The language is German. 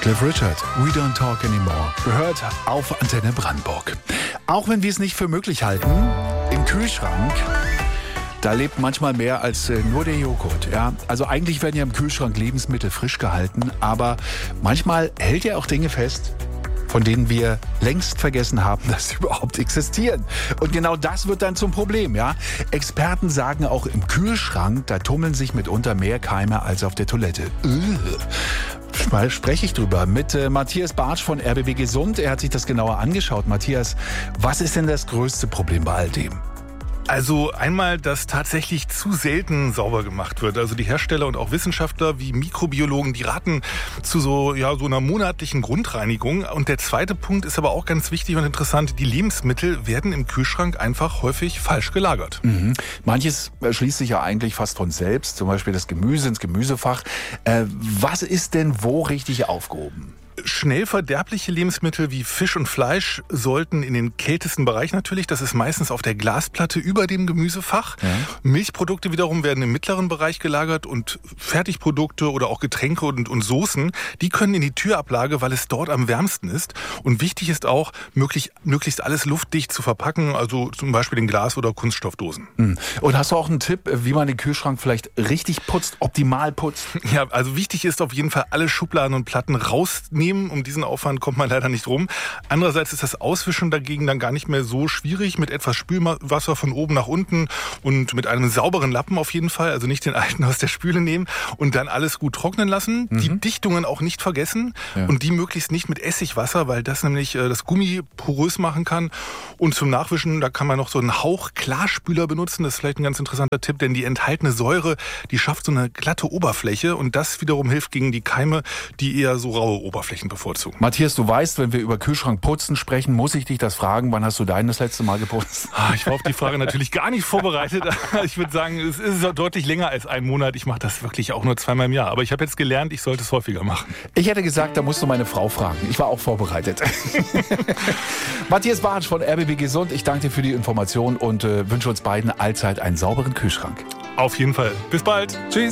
Cliff Richard, We Don't Talk Anymore. Gehört auf Antenne Brandenburg. Auch wenn wir es nicht für möglich halten, im Kühlschrank, da lebt manchmal mehr als nur der Joghurt. Ja? Also eigentlich werden ja im Kühlschrank Lebensmittel frisch gehalten, aber manchmal hält er auch Dinge fest, von denen wir längst vergessen haben, dass sie überhaupt existieren. Und genau das wird dann zum Problem. Ja? Experten sagen auch, im Kühlschrank, da tummeln sich mitunter mehr Keime als auf der Toilette. Mal spreche ich drüber mit Matthias Bartsch von RBB Gesund. Er hat sich das genauer angeschaut. Matthias, was ist denn das größte Problem bei all dem? Also einmal, dass tatsächlich zu selten sauber gemacht wird. Also die Hersteller und auch Wissenschaftler wie Mikrobiologen, die raten zu so einer monatlichen Grundreinigung. Und der zweite Punkt ist aber auch ganz wichtig und interessant. Die Lebensmittel werden im Kühlschrank einfach häufig falsch gelagert. Mhm. Manches schließt sich ja eigentlich fast von selbst. Zum Beispiel das Gemüse ins Gemüsefach. Was ist denn wo richtig aufgehoben? Schnell verderbliche Lebensmittel wie Fisch und Fleisch sollten in den kältesten Bereich natürlich, das ist meistens auf der Glasplatte über dem Gemüsefach. Ja. Milchprodukte wiederum werden im mittleren Bereich gelagert und Fertigprodukte oder auch Getränke und Soßen, die können in die Türablage, weil es dort am wärmsten ist. Und wichtig ist auch, möglichst alles luftdicht zu verpacken, also zum Beispiel in Glas- oder Kunststoffdosen. Und hast du auch einen Tipp, wie man den Kühlschrank vielleicht richtig putzt, optimal putzt? Ja, also wichtig ist auf jeden Fall, alle Schubladen und Platten rausnehmen. Um diesen Aufwand kommt man leider nicht rum. Andererseits ist das Auswischen dagegen dann gar nicht mehr so schwierig, mit etwas Spülwasser von oben nach unten und mit einem sauberen Lappen auf jeden Fall, also nicht den alten aus der Spüle nehmen und dann alles gut trocknen lassen. Die Dichtungen auch nicht vergessen und die möglichst nicht mit Essigwasser, weil das nämlich das Gummi porös machen kann. Und zum Nachwischen, da kann man noch so einen Hauch Klarspüler benutzen. Das ist vielleicht ein ganz interessanter Tipp, denn die enthaltene Säure, die schafft so eine glatte Oberfläche und das wiederum hilft gegen die Keime, die eher so raue Oberflächen bevorzugen. Matthias, du weißt, wenn wir über Kühlschrankputzen sprechen, muss ich dich das fragen, wann hast du deinen das letzte Mal geputzt? Ich war auf die Frage natürlich gar nicht vorbereitet. Ich würde sagen, es ist deutlich länger als ein Monat. Ich mache das wirklich auch nur 2-mal im Jahr. Aber ich habe jetzt gelernt, ich sollte es häufiger machen. Ich hätte gesagt, da musst du meine Frau fragen. Ich war auch vorbereitet. Matthias Bartsch von RBB Gesund, ich danke dir für die Information und wünsche uns beiden allzeit einen sauberen Kühlschrank. Auf jeden Fall. Bis bald. Tschüss.